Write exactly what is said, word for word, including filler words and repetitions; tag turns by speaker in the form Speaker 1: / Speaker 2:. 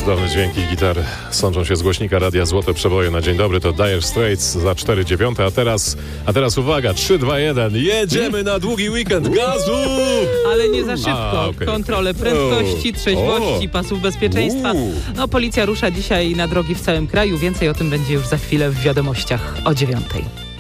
Speaker 1: Cudowne dźwięki gitary sączą się z głośnika Radia Złote Przeboje na dzień dobry. To Dire Straits za cztery dziewiąte, a teraz, a teraz uwaga, trzy, dwa, jeden. Jedziemy na długi weekend. Gazu!
Speaker 2: Ale nie za szybko.
Speaker 1: A, okay.
Speaker 2: Kontrole prędkości, trzeźwości, pasów bezpieczeństwa. No, policja rusza dzisiaj na drogi w całym kraju. Więcej o tym będzie już za chwilę w wiadomościach o dziewiątej.